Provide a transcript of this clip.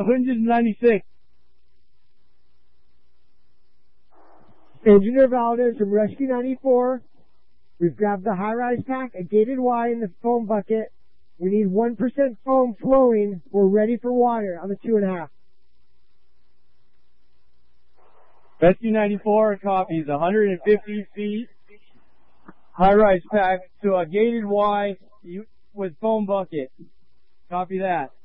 196. Engineer Valdez from Rescue 94. We've grabbed the high-rise pack, a gated Y in the foam bucket. We need 1% foam flowing. We're ready for water on the 2.5. Rescue 94 copies 150 feet. High-rise pack to a gated Y with foam bucket. Copy that.